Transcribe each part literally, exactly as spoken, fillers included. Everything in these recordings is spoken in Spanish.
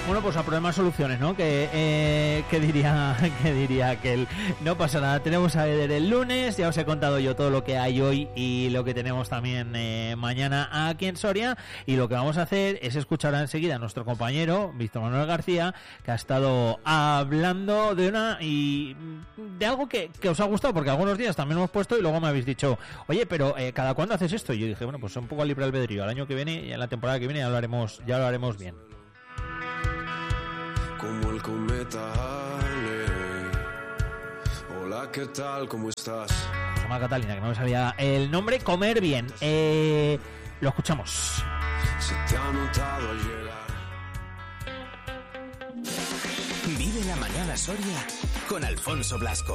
Bueno, pues a problemas soluciones, ¿no? Que, eh, que diría que diría aquel. No pasa nada, tenemos a ver el lunes. Ya os he contado yo todo lo que hay hoy y lo que tenemos también eh, mañana aquí en Soria. Y lo que vamos a hacer es escuchar enseguida a nuestro compañero Víctor Manuel García, que ha estado hablando de una y de algo que, que os ha gustado, porque algunos días también hemos puesto y luego me habéis dicho, oye, pero eh, ¿cada cuándo haces esto? Y yo dije, bueno, pues un poco a libre albedrío. Al año que viene y en la temporada que viene ya lo haremos, ya lo haremos bien. Como el cometa Halley. Hola, ¿qué tal? ¿Cómo estás? Se llama Catalina, que no me sabía el nombre. Comer bien. Eh, lo escuchamos. Se te ha notado al llegar. Vive la mañana Soria con Alfonso Blasco.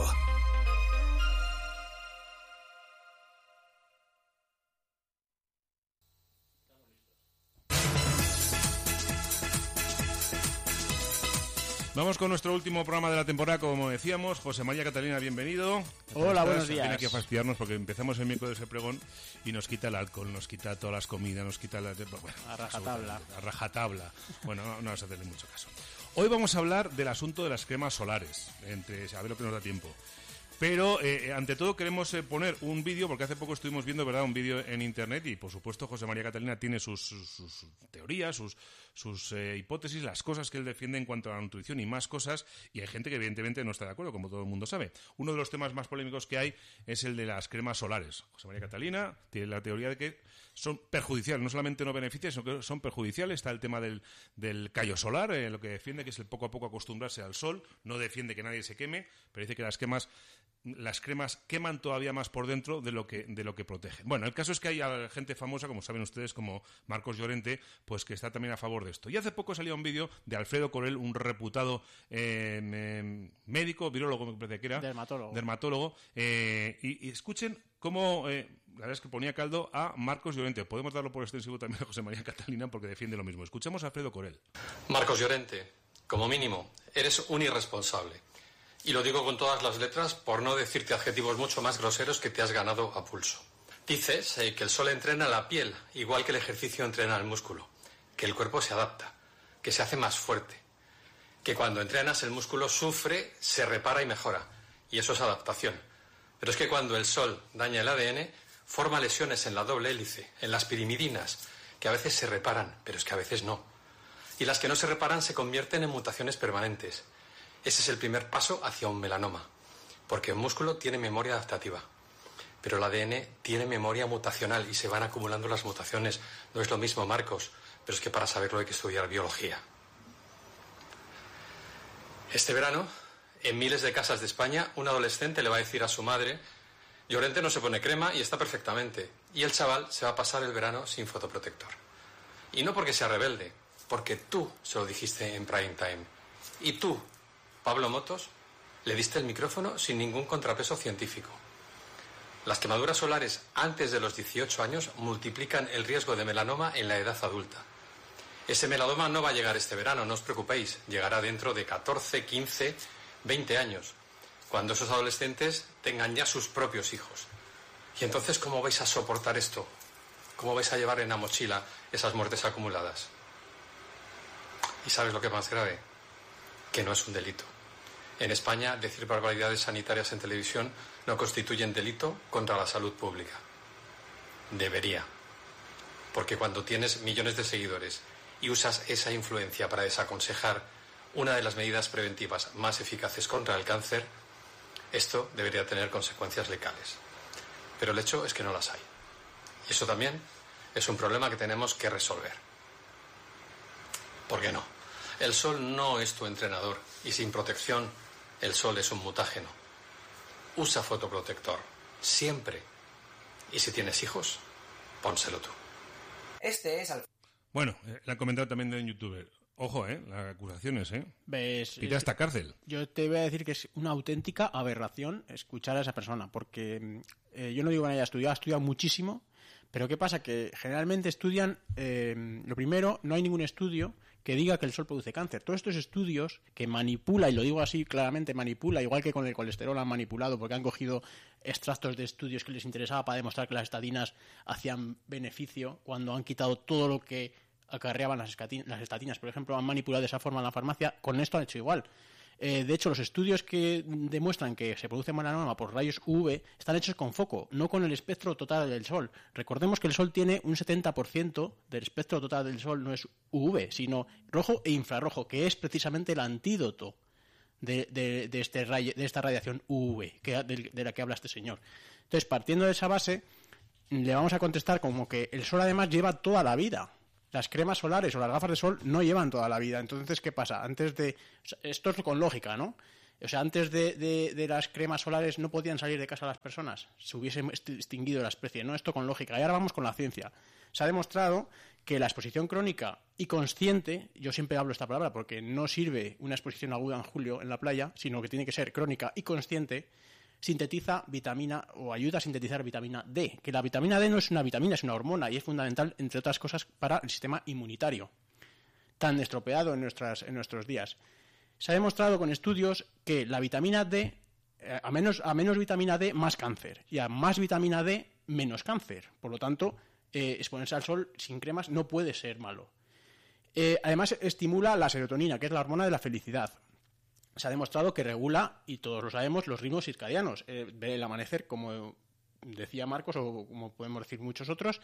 Vamos con nuestro último programa de la temporada, como decíamos. José María Catalina, bienvenido. Hola, buenos días. Viene aquí a fastidiarnos porque empezamos el miércoles de pregón y nos quita el alcohol, nos quita todas las comidas, nos quita la... Bueno, a rajatabla. A rajatabla. Bueno, no, no vas a hacerle mucho caso. Hoy vamos a hablar del asunto de las cremas solares, entre a ver lo que nos da tiempo. Pero, eh, ante todo, queremos eh, poner un vídeo, porque hace poco estuvimos viendo, ¿verdad?, un vídeo en Internet y, por supuesto, José María Catalina tiene sus, sus, sus teorías, sus, sus eh, hipótesis, las cosas que él defiende en cuanto a la nutrición y más cosas, y hay gente que, evidentemente, no está de acuerdo, como todo el mundo sabe. Uno de los temas más polémicos que hay es el de las cremas solares. José María Catalina tiene la teoría de que son perjudiciales, no solamente no benefician, sino que son perjudiciales. Está el tema del, del callo solar, eh, lo que defiende que es el poco a poco acostumbrarse al sol, no defiende que nadie se queme, pero dice que las quemas... las cremas queman todavía más por dentro de lo que de lo que protegen. Bueno, el caso es que hay gente famosa, como saben ustedes, como Marcos Llorente, pues que está también a favor de esto. Y hace poco salió un vídeo de Alfredo Corel, un reputado eh, eh, médico, virólogo, me parece que era. Dermatólogo. Dermatólogo. Eh, y, y escuchen cómo... Eh, la verdad es que ponía caldo a Marcos Llorente. Podemos darlo por extensivo también a José María Catalina porque defiende lo mismo. Escuchemos a Alfredo Corel. Marcos Llorente, como mínimo, eres un irresponsable. Y lo digo con todas las letras por no decirte adjetivos mucho más groseros que te has ganado a pulso. Dices eh, que el sol entrena la piel, igual que el ejercicio entrena el músculo, que el cuerpo se adapta, que se hace más fuerte, que cuando entrenas el músculo sufre, se repara y mejora, y eso es adaptación. Pero es que cuando el sol daña el A D N, forma lesiones en la doble hélice, en las pirimidinas, que a veces se reparan, pero es que a veces no. Y las que no se reparan se convierten en mutaciones permanentes. Ese es el primer paso hacia un melanoma, porque el músculo tiene memoria adaptativa, pero el A D N tiene memoria mutacional y se van acumulando las mutaciones. No es lo mismo, Marcos, pero es que para saberlo hay que estudiar biología. Este verano, en miles de casas de España, un adolescente le va a decir a su madre: Llorente no se pone crema y está perfectamente, y el chaval se va a pasar el verano sin fotoprotector. Y no porque sea rebelde, porque tú se lo dijiste en prime time. Y tú, Pablo Motos, le diste el micrófono sin ningún contrapeso científico. Las quemaduras solares antes de los dieciocho años multiplican el riesgo de melanoma en la edad adulta. Ese melanoma no va a llegar este verano, no os preocupéis, llegará dentro de catorce, quince, veinte años, cuando esos adolescentes tengan ya sus propios hijos. Y entonces, ¿cómo vais a soportar esto? ¿Cómo vais a llevar en la mochila esas muertes acumuladas? ¿Y sabes lo que es más grave? Que no es un delito. En España, decir barbaridades sanitarias en televisión no constituyen delito contra la salud pública. Debería. Porque cuando tienes millones de seguidores y usas esa influencia para desaconsejar una de las medidas preventivas más eficaces contra el cáncer, esto debería tener consecuencias legales. Pero el hecho es que no las hay. Y eso también es un problema que tenemos que resolver. ¿Por qué no? El sol no es tu entrenador y sin protección el sol es un mutágeno. Usa fotoprotector, siempre. Y si tienes hijos, pónselo tú. Este es... Al... Bueno, eh, la han comentado también de un youtuber. Ojo, ¿eh? Las acusaciones, ¿eh? ¿Ves? Irá hasta cárcel. Yo te voy a decir que es una auténtica aberración escuchar a esa persona, porque eh, yo no digo que no haya estudiado, ha estudiado muchísimo, pero ¿qué pasa? Que generalmente estudian, eh, lo primero, no hay ningún estudio que diga que el sol produce cáncer. Todos estos estudios que manipula, y lo digo así claramente, manipula, igual que con el colesterol han manipulado, porque han cogido extractos de estudios que les interesaba para demostrar que las estatinas hacían beneficio, cuando han quitado todo lo que acarreaban las, escati- las estatinas, por ejemplo, han manipulado de esa forma en la farmacia, con esto han hecho igual. Eh, de hecho, los estudios que demuestran que se produce melanoma por rayos U V están hechos con foco, no con el espectro total del Sol. Recordemos que el Sol tiene un setenta por ciento del espectro total del Sol, no es U V, sino rojo e infrarrojo, que es precisamente el antídoto de, de, de, este ray- de esta radiación U V que, de, de la que habla este señor. Entonces, partiendo de esa base, le vamos a contestar como que el Sol además lleva toda la vida. Las cremas solares o las gafas de sol no llevan toda la vida. Entonces, ¿qué pasa? Antes de... Esto es con lógica, ¿no? O sea, antes de, de, de las cremas solares no podían salir de casa las personas. Se hubiese extinguido la especie, ¿no? Esto con lógica. Y ahora vamos con la ciencia. Se ha demostrado que la exposición crónica y consciente, yo siempre hablo esta palabra porque no sirve una exposición aguda en julio en la playa, sino que tiene que ser crónica y consciente, sintetiza vitamina o ayuda a sintetizar vitamina D, que la vitamina D no es una vitamina, es una hormona y es fundamental, entre otras cosas, para el sistema inmunitario, tan estropeado en, nuestras, en nuestros días. Se ha demostrado con estudios que la vitamina D, eh, a, menos, a menos vitamina D, más cáncer, y a más vitamina D, menos cáncer. Por lo tanto, eh, exponerse al sol sin cremas no puede ser malo. Eh, además, estimula la serotonina, que es la hormona de la felicidad. Se ha demostrado que regula, y todos lo sabemos, los ritmos circadianos. Eh, ver el amanecer, como decía Marcos, o como podemos decir muchos otros,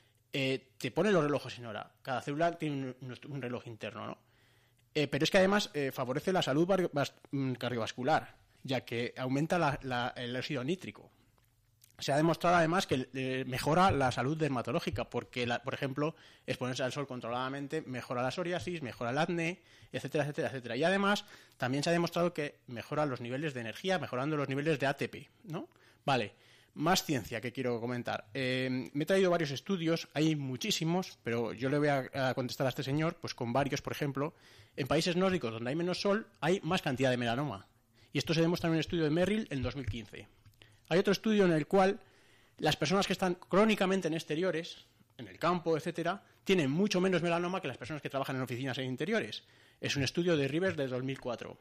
eh, te pone los relojes en hora. Cada célula tiene un, un reloj interno, ¿no? Eh, pero es que además eh, favorece la salud cardiovascular, ya que aumenta la, la, el óxido nítrico. Se ha demostrado además que eh, mejora la salud dermatológica, porque, la, por ejemplo, exponerse al sol controladamente mejora la psoriasis, mejora el acné, etcétera, etcétera, etcétera. Y además también se ha demostrado que mejora los niveles de energía, mejorando los niveles de A T P, ¿no? Vale, más ciencia que quiero comentar. Eh, me he traído varios estudios, hay muchísimos, pero yo le voy a, a contestar a este señor pues con varios. Por ejemplo, en países nórdicos donde hay menos sol hay más cantidad de melanoma. Y esto se demuestra en un estudio de Merrill en dos mil quince. Hay otro estudio en el cual las personas que están crónicamente en exteriores, en el campo, etcétera, tienen mucho menos melanoma que las personas que trabajan en oficinas en interiores. Es un estudio de Rivers de dos mil cuatro.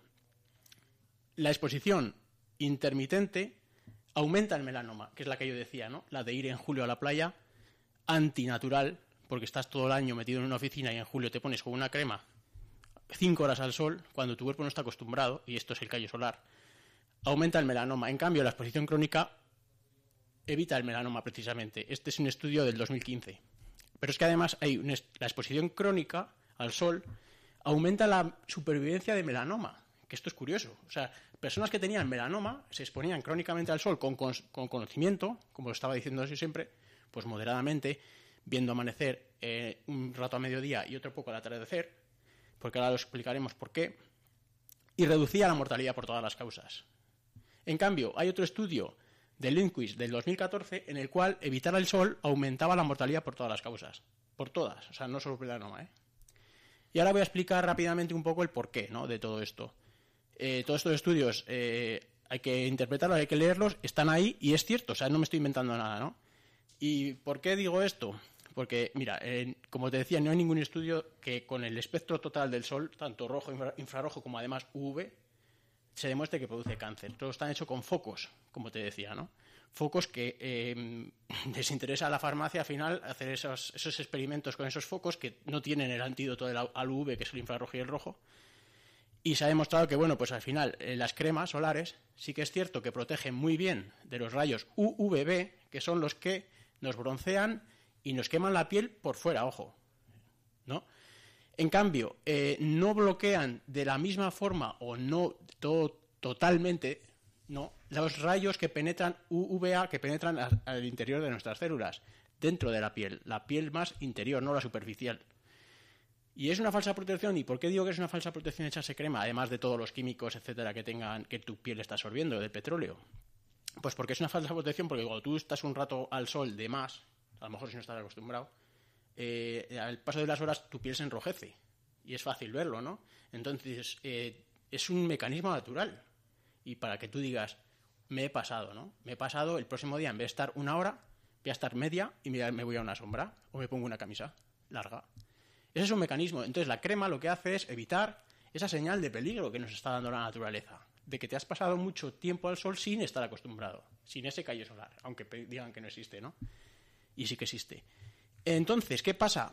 La exposición intermitente aumenta el melanoma, que es la que yo decía, ¿no? La de ir en julio a la playa, antinatural, porque estás todo el año metido en una oficina y en julio te pones con una crema cinco horas al sol, cuando tu cuerpo no está acostumbrado, y esto es el callo solar, aumenta el melanoma. En cambio, la exposición crónica evita el melanoma precisamente. Este es un estudio del dos mil quince. Pero es que además hay una, la exposición crónica al sol aumenta la supervivencia de melanoma, que esto es curioso. O sea, personas que tenían melanoma se exponían crónicamente al sol con, con, con conocimiento, como estaba diciendo así siempre, pues moderadamente, viendo amanecer eh, un rato a mediodía y otro poco al atardecer, porque ahora lo explicaremos por qué, y reducía la mortalidad por todas las causas. En cambio, hay otro estudio de Lindquist del dos mil catorce en el cual evitar el sol aumentaba la mortalidad por todas las causas. Por todas, o sea, no solo por melanoma, ¿eh? Y ahora voy a explicar rápidamente un poco el porqué, ¿no?, de todo esto. Eh, todos estos estudios eh, hay que interpretarlos, hay que leerlos, están ahí y es cierto, o sea, no me estoy inventando nada, ¿no? ¿Y por qué digo esto? Porque, mira, eh, como te decía, no hay ningún estudio que con el espectro total del sol, tanto rojo, infra- infrarrojo como además U V, se demuestre que produce cáncer. Todo está hecho con focos, como te decía, ¿no? Focos que eh, les interesa a la farmacia al final hacer esos, esos experimentos con esos focos que no tienen el antídoto del, al U V, que es el infrarrojo y el rojo. Y se ha demostrado que, bueno, pues al final eh, las cremas solares sí que es cierto que protegen muy bien de los rayos U V B, que son los que nos broncean y nos queman la piel por fuera, ojo, ¿no? En cambio, eh, no bloquean de la misma forma o no todo, totalmente, no, los rayos que penetran U V A, que penetran a, al interior de nuestras células, dentro de la piel, la piel más interior, no la superficial. Y es una falsa protección. ¿Y por qué digo que es una falsa protección echarse crema, además de todos los químicos, etcétera, que tengan, que tu piel está absorbiendo del petróleo? Pues porque es una falsa protección, porque cuando tú estás un rato al sol de más, a lo mejor si no estás acostumbrado, eh, al paso de las horas tu piel se enrojece y es fácil verlo, ¿no? Entonces eh, es un mecanismo natural, y para que tú digas me he pasado, ¿no? Me he pasado, el próximo día en vez de estar una hora voy a estar media y me voy a una sombra o me pongo una camisa larga. Ese es un mecanismo. Entonces la crema lo que hace es evitar esa señal de peligro que nos está dando la naturaleza, de que te has pasado mucho tiempo al sol sin estar acostumbrado, sin ese callo solar, aunque digan que no existe, ¿no? Y sí que existe. Entonces, ¿qué pasa?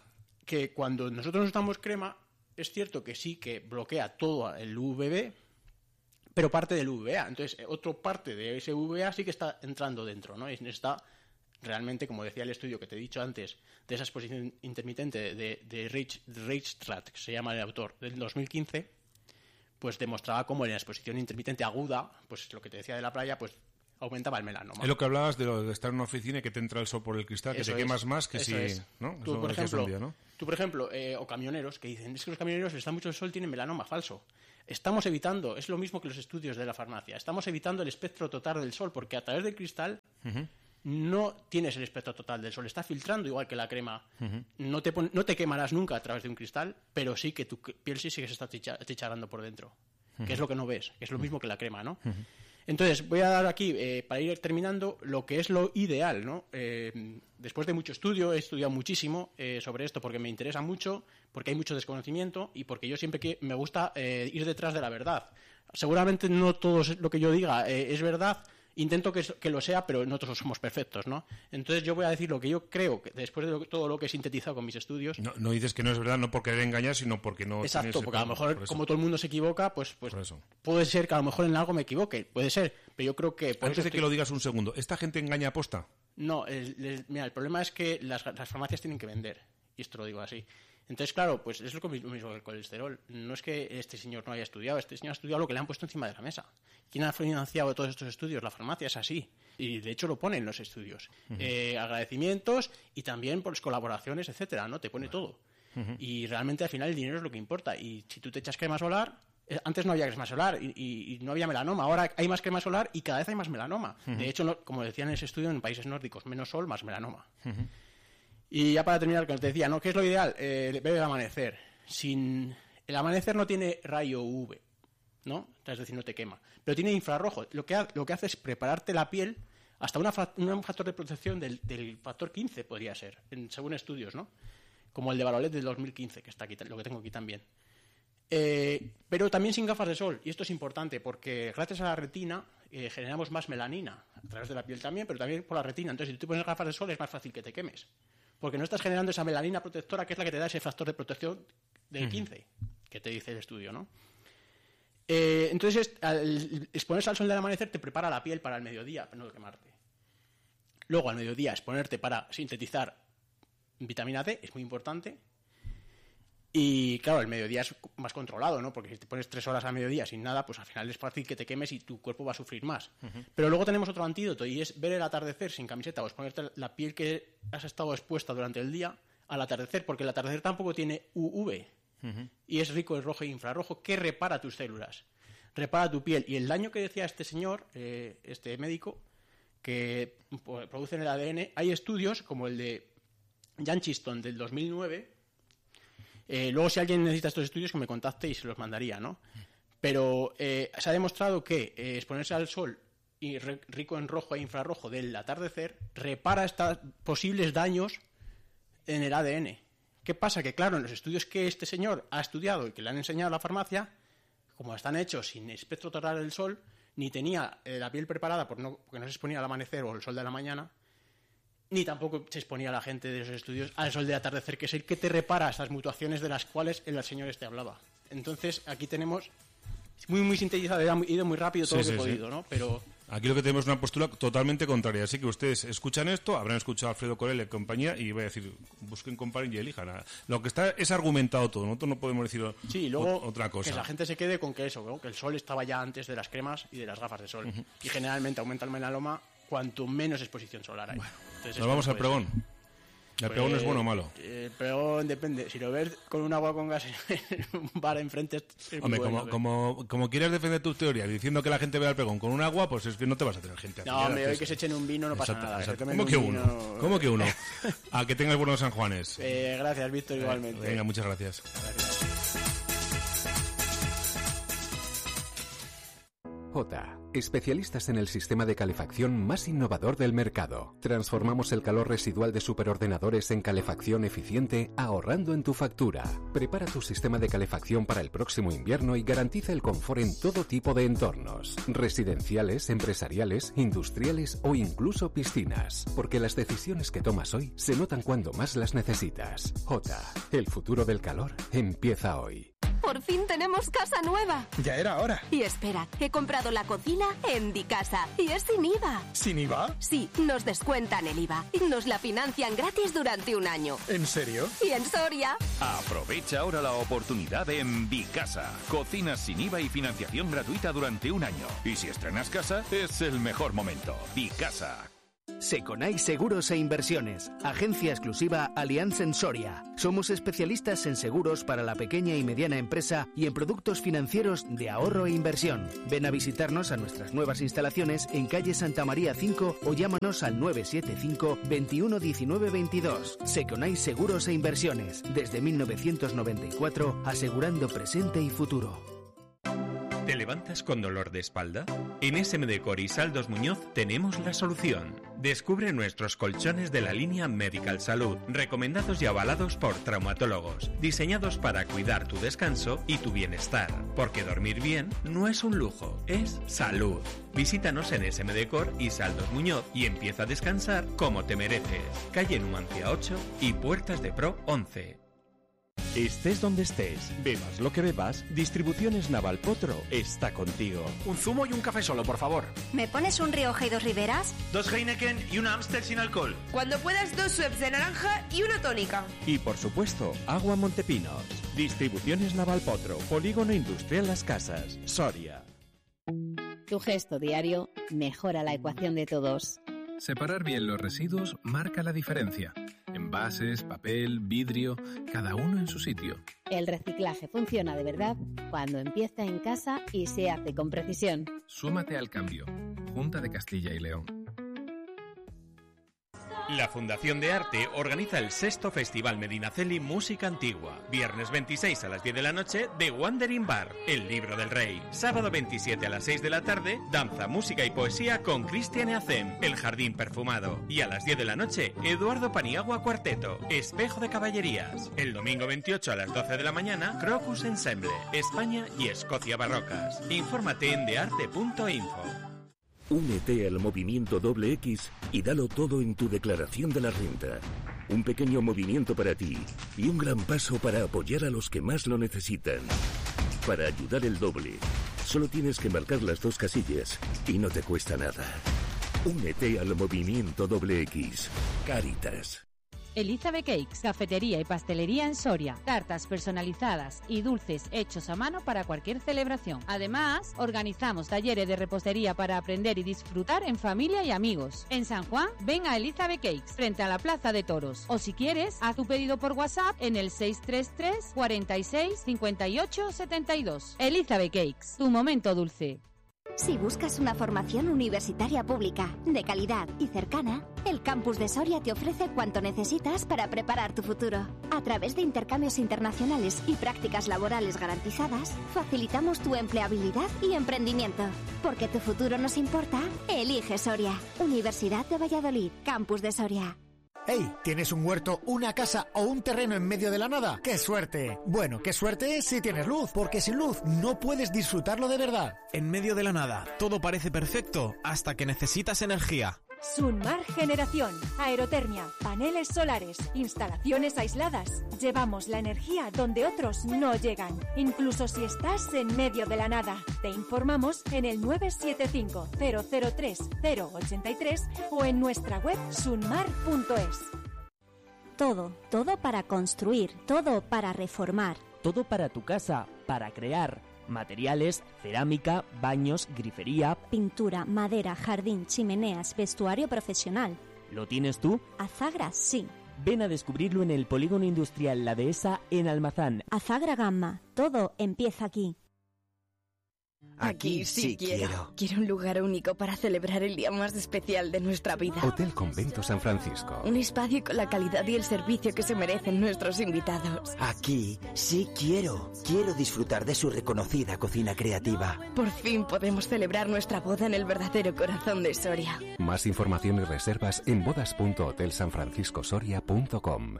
que cuando nosotros nos damos crema, es cierto que sí que bloquea todo el U V B, pero parte del U V A. Entonces, otra parte de ese U V A sí que está entrando dentro, ¿no? Y está realmente, como decía el estudio que te he dicho antes, de esa exposición intermitente de, de Reich, Reichstadt, que se llama el autor, del dos mil quince, pues demostraba cómo en la exposición intermitente aguda, pues lo que te decía de la playa, pues aumentaba el melanoma. Es lo que hablabas de, lo de estar en una oficina y que te entra el sol por el cristal, que Eso te es, quemas más que eso si... es. ¿no? Tú, Eso por decías ejemplo, un día, ¿no? tú, por ejemplo eh, o camioneros que dicen, es que los camioneros les da mucho el sol, tienen melanoma. Falso. Estamos evitando, es lo mismo que los estudios de la farmacia, estamos evitando el espectro total del sol, porque a través del cristal uh-huh. no tienes el espectro total del sol, está filtrando igual que la crema. Uh-huh. No te pon- no te quemarás nunca a través de un cristal, pero sí que tu piel sí, sí que se está achicharrando por dentro, uh-huh. que es lo que no ves, que es lo mismo que la crema, ¿no? Uh-huh. Entonces, voy a dar aquí, eh, para ir terminando, lo que es lo ideal, ¿no? Eh, después de mucho estudio, he estudiado muchísimo eh, sobre esto porque me interesa mucho, porque hay mucho desconocimiento y porque yo siempre que me gusta eh, ir detrás de la verdad. Seguramente no todo lo que yo diga eh, es verdad, intento que, que lo sea, pero no todos somos perfectos, ¿no? Entonces yo voy a decir lo que yo creo, que después de lo, todo lo que he sintetizado con mis estudios... No, no dices que no es verdad, no por querer engañar, sino porque no... Exacto, porque a lo mejor, como todo el mundo se equivoca, pues, pues eso. puede ser que a lo mejor en algo me equivoque, puede ser, pero yo creo que... Por Antes de que estoy... lo digas un segundo, ¿esta gente engaña aposta? No, el, el, mira, el problema es que las, las farmacias tienen que vender, y esto lo digo así. Entonces, claro, pues es lo mismo que el colesterol. No es que este señor no haya estudiado, este señor ha estudiado lo que le han puesto encima de la mesa. ¿Quién ha financiado todos estos estudios? La farmacia, es así. Y de hecho lo pone en los estudios. Uh-huh. Eh, agradecimientos y también pues, colaboraciones, etcétera, ¿no? Te pone bueno. todo. Uh-huh. Y realmente al final el dinero es lo que importa. Y si tú te echas crema solar, eh, antes no había crema solar y, y, y no había melanoma. Ahora hay más crema solar y cada vez hay más melanoma. Uh-huh. De hecho, no, como decían en ese estudio, en países nórdicos, menos sol, más melanoma. Uh-huh. Y ya para terminar, que te decía, ¿no? ¿Qué es lo ideal? Eh, ver el amanecer. Sin... El amanecer no tiene rayo U V, ¿no? Es decir, no te quema. Pero tiene infrarrojo. Lo que, ha... lo que hace es prepararte la piel hasta una fa... un factor de protección del, del factor quince, podría ser, en, según estudios, ¿no? Como el de Barolet del dos mil quince, que está aquí, lo que tengo aquí también. Eh, pero también sin gafas de sol. Y esto es importante porque gracias a la retina eh, generamos más melanina. A través de la piel también, pero también por la retina. Entonces, si tú pones gafas de sol es más fácil que te quemes. Porque no estás generando esa melanina protectora que es la que te da ese factor de protección del quince, que te dice el estudio, ¿no? Eh, entonces, al exponerse al sol del amanecer te prepara la piel para el mediodía, para no quemarte. Luego, al mediodía, exponerte para sintetizar vitamina D es muy importante. Y, claro, el mediodía es más controlado, ¿no? Porque si te pones tres horas al mediodía sin nada, pues al final es fácil que te quemes y tu cuerpo va a sufrir más. Uh-huh. Pero luego tenemos otro antídoto y es ver el atardecer sin camiseta o exponerte la piel que has estado expuesta durante el día al atardecer, porque el atardecer tampoco tiene U V uh-huh. y es rico en rojo e infrarrojo que repara tus células, repara tu piel. Y el daño que decía este señor, eh, este médico, que produce en el A D N, hay estudios como el de Jan Chiston del dos mil nueve. Eh, luego, si alguien necesita estos estudios, que me contacte y se los mandaría, ¿no? Pero eh, se ha demostrado que eh, exponerse al sol y re- rico en rojo e infrarrojo del atardecer repara estos posibles daños en el A D N. ¿Qué pasa? Que, claro, en los estudios que este señor ha estudiado y que le han enseñado a la farmacia, como están hechos sin espectro total del sol, ni tenía eh, la piel preparada por no, porque no se exponía al amanecer o al sol de la mañana, ni tampoco se exponía a la gente de los estudios al sol de atardecer, que es el que te repara estas mutuaciones de las cuales el señor este hablaba. Entonces, aquí tenemos muy muy sintetizado, he ido muy rápido todo sí, lo que sí, he podido, sí. ¿no? Pero aquí lo que tenemos es una postura totalmente contraria. Así que ustedes escuchan esto, habrán escuchado a Alfredo Corel y compañía, y voy a decir, busquen, comparen y elijan. Lo que está es argumentado todo, nosotros no podemos decir sí, y luego otra cosa. Que la gente se quede con que eso, ¿no? Que el sol estaba ya antes de las cremas y de las gafas de sol. Uh-huh. Y generalmente aumenta el melanoma cuanto menos exposición solar hay. Bueno, entonces, nos vamos al pregón. ¿El pues, pregón es bueno o malo? El pregón depende. Si lo ves con un agua con gas en un bar enfrente... Es Hombre, bueno, como, como, como quieras defender tus teorías diciendo que la gente vea el pregón con un agua, pues es que no te vas a tener gente. No, hombre, hoy que se echen un vino no pasa exacto, nada. Exacto. ¿Cómo que uno? Vino... ¿Cómo que uno? A que tengas buenos San Juanes. Eh, gracias, Víctor, igualmente. Venga, muchas gracias. Gracias. J. especialistas en el sistema de calefacción más innovador del mercado. Transformamos el calor residual de superordenadores en calefacción eficiente, ahorrando en tu factura. Prepara tu sistema de calefacción para el próximo invierno y garantiza el confort en todo tipo de entornos, residenciales, empresariales, industriales o incluso piscinas, porque las decisiones que tomas hoy se notan cuando más las necesitas. J. El futuro del calor empieza hoy. Por fin tenemos casa nueva. Ya era hora. Y espera, he comprado la cocina en Dicasa y es sin I V A. ¿Sin I V A? Sí, nos descuentan el I V A y nos la financian gratis durante un año. ¿En serio? Y en Soria. Aprovecha ahora la oportunidad en Dicasa. Cocinas sin I V A y financiación gratuita durante un año. Y si estrenas casa, es el mejor momento. Dicasa. Seconai Seguros e Inversiones, agencia exclusiva Allianz en Soria. Somos especialistas en seguros para la pequeña y mediana empresa y en productos financieros de ahorro e inversión. Ven a visitarnos a nuestras nuevas instalaciones en calle Santa María cinco o llámanos al nueve siete cinco, veintiuno diecinueve veintidós. Seconai Seguros e Inversiones, desde mil novecientos noventa y cuatro, asegurando presente y futuro. ¿Te levantas con dolor de espalda? En S M D Core y Saldos Muñoz tenemos la solución. Descubre nuestros colchones de la línea Medical Salud, recomendados y avalados por traumatólogos, diseñados para cuidar tu descanso y tu bienestar. Porque dormir bien no es un lujo, es salud. Visítanos en S M D Core y Saldos Muñoz y empieza a descansar como te mereces. Calle Numancia ocho y Puertas de Pro once. Estés donde estés, bebas lo que bebas, Distribuciones Naval Potro está contigo. Un zumo y un café solo, por favor. ¿Me pones un Rioja y dos Riberas? Dos Heineken y una Amstel sin alcohol. Cuando puedas, dos Schweppes de naranja y una tónica. Y por supuesto, agua Montepinos. Distribuciones Naval Potro, Polígono Industrial Las Casas, Soria. Tu gesto diario mejora la ecuación de todos. Separar bien los residuos marca la diferencia. Envases, papel, vidrio, cada uno en su sitio. El reciclaje funciona de verdad cuando empieza en casa y se hace con precisión. Súmate al cambio. Junta de Castilla y León. La Fundación de Arte organiza el sexto Festival Medinaceli Música Antigua. Viernes veintiséis a las diez de la noche, The Wandering Bar, El Libro del Rey. Sábado veintisiete a las seis de la tarde, danza, música y poesía con Cristian Eacem, El Jardín Perfumado. Y a las diez de la noche, Eduardo Paniagua Cuarteto, Espejo de Caballerías. El domingo veintiocho a las doce de la mañana, Crocus Ensemble, España y Escocia Barrocas. Infórmate en dearte punto info. Únete al movimiento doble X y dalo todo en tu declaración de la renta. Un pequeño movimiento para ti y un gran paso para apoyar a los que más lo necesitan. Para ayudar el doble, solo tienes que marcar las dos casillas y no te cuesta nada. Únete al movimiento doble X. Cáritas. Elizabeth Cakes, cafetería y pastelería en Soria. Tartas personalizadas y dulces hechos a mano para cualquier celebración. Además, organizamos talleres de repostería para aprender y disfrutar en familia y amigos. En San Juan, ven a Elizabeth Cakes, frente a la Plaza de Toros. O si quieres, haz tu pedido por WhatsApp en el seis tres tres, cuarenta y seis, cincuenta y ocho, setenta y dos. Elizabeth Cakes, tu momento dulce. Si buscas una formación universitaria pública, de calidad y cercana, el Campus de Soria te ofrece cuanto necesitas para preparar tu futuro. A través de intercambios internacionales y prácticas laborales garantizadas, facilitamos tu empleabilidad y emprendimiento. Porque tu futuro nos importa, elige Soria. Universidad de Valladolid, Campus de Soria. ¡Hey! ¿Tienes un huerto, una casa o un terreno en medio de la nada? ¡Qué suerte! Bueno, qué suerte si tienes luz, porque sin luz no puedes disfrutarlo de verdad. En medio de la nada, todo parece perfecto hasta que necesitas energía. Sunmar Generación, aerotermia, paneles solares, instalaciones aisladas. Llevamos la energía donde otros no llegan, incluso si estás en medio de la nada. Te informamos en el nueve siete cinco, cero cero tres, cero ocho tres o en nuestra web sunmar punto es. Todo, todo para construir, todo para reformar. Todo para tu casa, para crear. Materiales, cerámica, baños, grifería, pintura, madera, jardín, chimeneas, vestuario profesional. ¿Lo tienes tú? Azagra, sí. Ven a descubrirlo en el Polígono Industrial La Dehesa en Almazán. Azagra Gamma, todo empieza aquí. Aquí sí quiero. Quiero un lugar único para celebrar el día más especial de nuestra vida. Hotel Convento San Francisco. Un espacio con la calidad y el servicio que se merecen nuestros invitados. Aquí sí quiero. Quiero disfrutar de su reconocida cocina creativa. Por fin podemos celebrar nuestra boda en el verdadero corazón de Soria. Más información y reservas en bodas punto hotel san francisco soria punto com.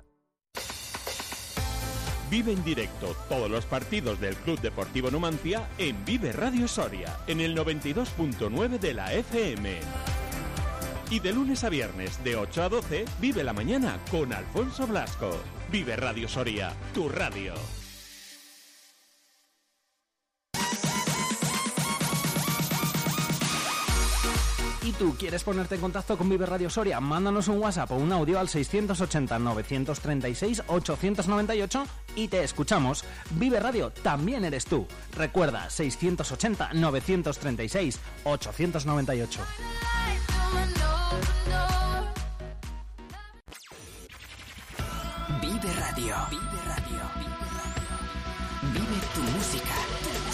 Vive en directo todos los partidos del Club Deportivo Numancia en Vive Radio Soria, en el noventa y dos punto nueve de la F M. Y de lunes a viernes, de ocho a doce, vive la mañana con Alfonso Blasco. Vive Radio Soria, tu radio. ¿Y tú quieres ponerte en contacto con Vive Radio Soria? Mándanos un WhatsApp o un audio al seiscientos ochenta, novecientos treinta y seis, ochocientos noventa y ocho y te escuchamos. Vive Radio también eres tú. Recuerda, seiscientos ochenta, novecientos treinta y seis, ochocientos noventa y ocho. Vive Radio. Vive Radio. Vive Radio. Vive tu música.